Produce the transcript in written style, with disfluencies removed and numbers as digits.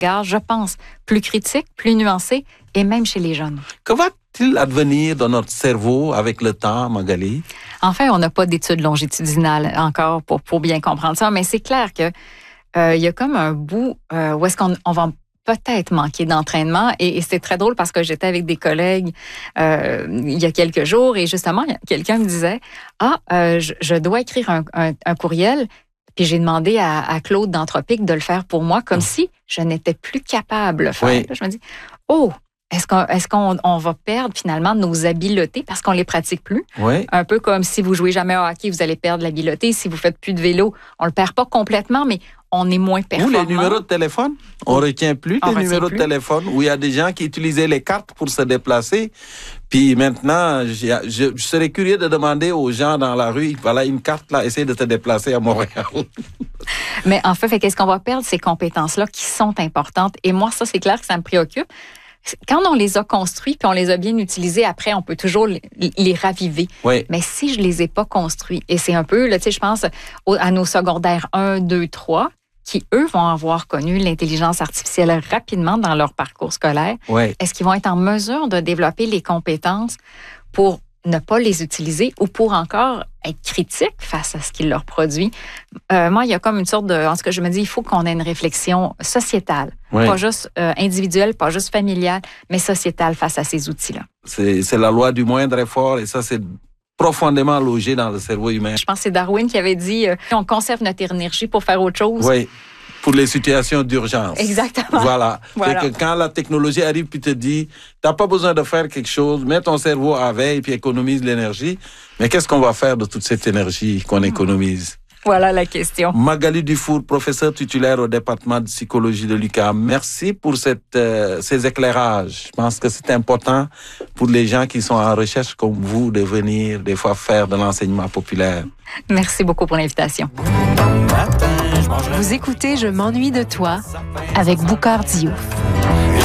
regard, je pense, plus critique, plus nuancé, et même chez les jeunes. Que va-t-il advenir dans notre cerveau avec le temps, Magali? Enfin, on n'a pas d'études longitudinales encore pour bien comprendre ça, mais c'est clair que il y a comme un bout où est-ce qu'on va peut-être manquer d'entraînement. Et c'est très drôle parce que j'étais avec des collègues il y a quelques jours et justement, quelqu'un me disait « je dois écrire un courriel ». Puis j'ai demandé à Claude d'Anthropique de le faire pour moi, comme si je n'étais plus capable de le faire. Oui. Là, je me dis, est-ce qu'on va perdre finalement nos habiletés parce qu'on les pratique plus? Oui. Un peu comme si vous jouez jamais au hockey, vous allez perdre l'habileté. Si vous faites plus de vélo, on le perd pas complètement, mais on est moins performant. Ou les numéros de téléphone. On ne retient plus les numéros de téléphone où il y a des gens qui utilisaient les cartes pour se déplacer. Puis maintenant, je serais curieux de demander aux gens dans la rue, voilà une carte là, essaye de te déplacer à Montréal. Mais en fait, qu'est-ce qu'on va perdre? Ces compétences-là qui sont importantes. Et moi, ça, c'est clair que ça me préoccupe. Quand on les a construits puis on les a bien utilisés, après, on peut toujours les raviver. Oui. Mais si je les ai pas construits, et c'est un peu, là, tu sais, je pense à nos secondaires 1, 2, 3, qui, eux, vont avoir connu l'intelligence artificielle rapidement dans leur parcours scolaire. Oui. Est-ce qu'ils vont être en mesure de développer les compétences pour ne pas les utiliser ou pour encore être critiques face à ce qu'ils leur produit? Moi, il y a comme une sorte de... En tout cas, je me dis, il faut qu'on ait une réflexion sociétale. Oui. Pas juste individuelle, pas juste familiale, mais sociétale face à ces outils-là. C'est la loi du moindre effort et ça, c'est profondément logé dans le cerveau humain. Je pense que c'est Darwin qui avait dit on conserve notre énergie pour faire autre chose. Oui, pour les situations d'urgence. Exactement. Voilà. Voilà. C'est que quand la technologie arrive puis te dit, t'as pas besoin de faire quelque chose, mets ton cerveau à veille puis économise l'énergie. Mais qu'est-ce qu'on va faire de toute cette énergie qu'on économise? Voilà la question. Magali Dufour, professeure titulaire au département de psychologie de l'UQAM. Merci pour ces éclairages. Je pense que c'est important pour les gens qui sont en recherche comme vous de venir des fois faire de l'enseignement populaire. Merci beaucoup pour l'invitation. Vous écoutez Je m'ennuie de toi avec Boucard Diouf.